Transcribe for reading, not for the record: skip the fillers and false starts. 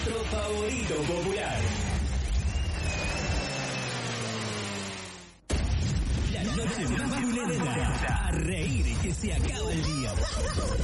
nuestro favorito popular. La noche más violenta. A reír y que se acaba el día.